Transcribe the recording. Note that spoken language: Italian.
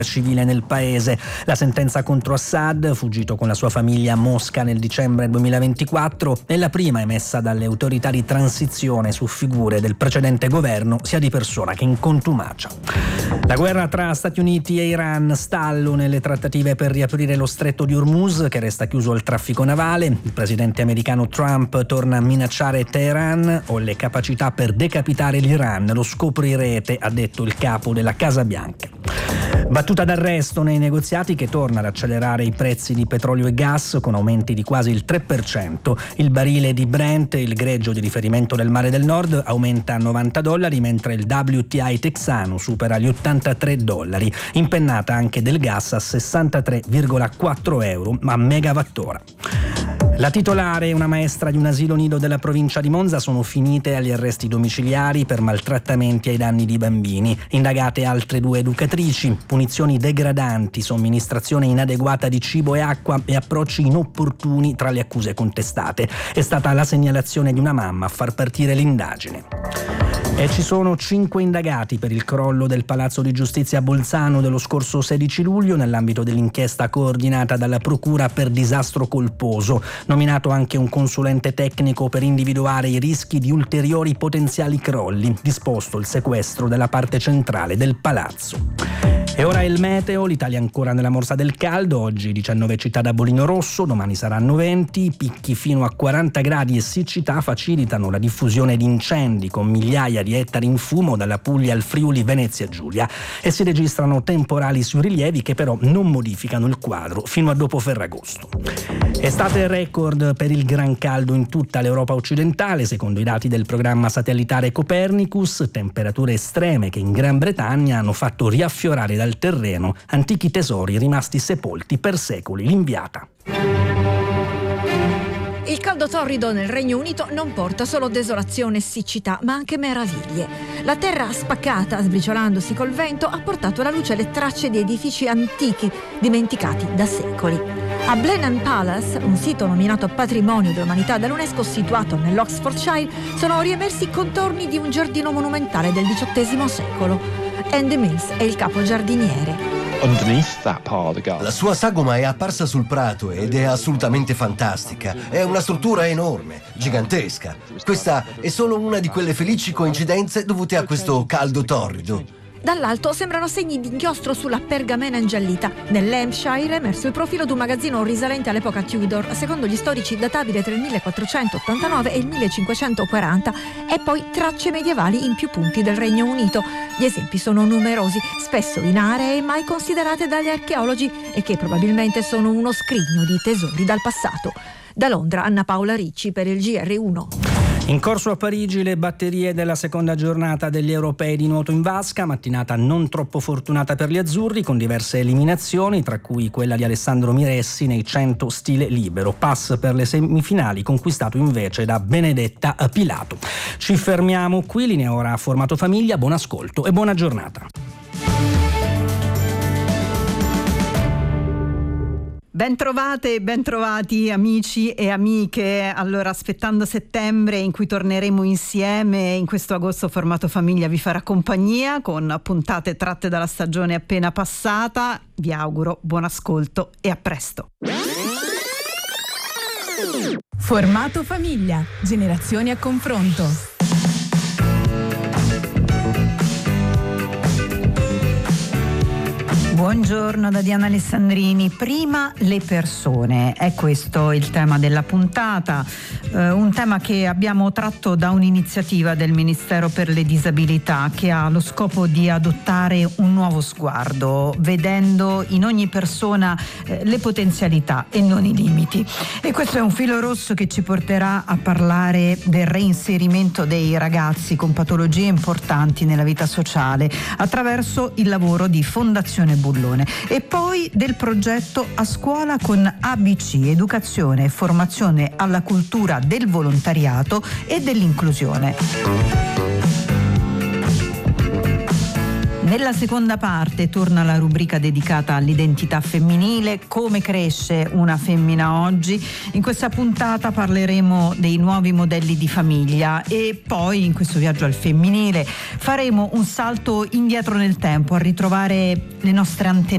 civile nel paese. La sentenza contro Assad, fuggito con la sua famiglia a Mosca nel dicembre 2024, è la prima emessa dalle autorità di transizione su figure del precedente governo, sia di persona che in contumacia. La guerra tra Stati Uniti e Iran, stallo nelle trattative per riaprire lo stretto di Hormuz, che resta chiuso al traffico navale. Il presidente americano Trump torna a minacciare Teheran: ho le capacità per decapitare l'Iran, lo scoprirete, ha detto il capo della Casa Bianca. Battuta d'arresto nei negoziati che torna ad accelerare i prezzi di petrolio e gas con aumenti di quasi il 3%. Il barile di Brent, il greggio di riferimento del Mare del Nord, aumenta a $90, mentre il WTI texano supera gli $83. Impennata anche del gas a 63,4 euro a megawattora. La titolare e una maestra di un asilo nido della provincia di Monza sono finite agli arresti domiciliari per maltrattamenti ai danni di bambini. Indagate altre 2 educatrici, punizioni degradanti, somministrazione inadeguata di cibo e acqua e approcci inopportuni tra le accuse contestate. È stata la segnalazione di una mamma a far partire l'indagine. E ci sono 5 indagati per il crollo del Palazzo di Giustizia a Bolzano dello scorso 16 luglio nell'ambito dell'inchiesta coordinata dalla Procura per disastro colposo. Nominato anche un consulente tecnico per individuare i rischi di ulteriori potenziali crolli. Disposto il sequestro della parte centrale del palazzo. E ora il meteo, l'Italia ancora nella morsa del caldo, oggi 19 città da bollino rosso, domani saranno 20, picchi fino a 40 gradi e siccità facilitano la diffusione di incendi con migliaia di ettari in fumo dalla Puglia al Friuli, Venezia e Giulia, e si registrano temporali sui rilievi che però non modificano il quadro fino a dopo Ferragosto. Estate record per il gran caldo in tutta l'Europa occidentale, secondo i dati del programma satellitare Copernicus, temperature estreme che in Gran Bretagna hanno fatto riaffiorare dal terreno antichi tesori rimasti sepolti per secoli. L'Inviata. Il caldo torrido nel Regno Unito non porta solo desolazione e siccità, ma anche meraviglie. La terra spaccata, sbriciolandosi col vento, ha portato alla luce le tracce di edifici antichi, dimenticati da secoli. A Blenheim Palace, un sito nominato Patrimonio dell'Umanità dall'UNESCO situato nell'Oxfordshire, sono riemersi i contorni di un giardino monumentale del XVIII secolo. Andy Mills è il capo giardiniere. La sua sagoma è apparsa sul prato ed è assolutamente fantastica. È una struttura enorme, gigantesca. Questa è solo una di quelle felici coincidenze dovute a questo caldo torrido. Dall'alto sembrano segni di inchiostro sulla pergamena ingiallita. Nell'Hampshire è emerso il profilo di un magazzino risalente all'epoca Tudor, secondo gli storici databile tra il 1489 e il 1540, e poi tracce medievali in più punti del Regno Unito. Gli esempi sono numerosi, spesso in aree mai considerate dagli archeologi e che probabilmente sono uno scrigno di tesori dal passato. Da Londra, Anna Paola Ricci per il GR1. In corso a Parigi le batterie della seconda giornata degli europei di nuoto in vasca, mattinata non troppo fortunata per gli azzurri, con diverse eliminazioni, tra cui quella di Alessandro Miressi nei 100 stile libero. Pass per le semifinali, conquistato invece da Benedetta Pilato. Ci fermiamo qui, linea ora a Formato Famiglia, buon ascolto e buona giornata. Bentrovate e bentrovati amici e amiche. Allora, aspettando settembre in cui torneremo insieme, in questo agosto Formato Famiglia vi farà compagnia con puntate tratte dalla stagione appena passata. Vi auguro buon ascolto e a presto. Formato Famiglia, generazioni a confronto. Buongiorno da Diana Alessandrini. Prima le persone, è questo il tema della puntata, un tema che abbiamo tratto da un'iniziativa del Ministero per le Disabilità che ha lo scopo di adottare un nuovo sguardo, vedendo in ogni persona le potenzialità e non i limiti. E questo è un filo rosso che ci porterà a parlare del reinserimento dei ragazzi con patologie importanti nella vita sociale attraverso il lavoro di Fondazione Bullone, e poi del progetto A Scuola con ABC, educazione e formazione alla cultura del volontariato e dell'inclusione. Nella seconda parte torna la rubrica dedicata all'identità femminile, come cresce una femmina oggi. In questa puntata parleremo dei nuovi modelli di famiglia e poi in questo viaggio al femminile faremo un salto indietro nel tempo a ritrovare le nostre antenate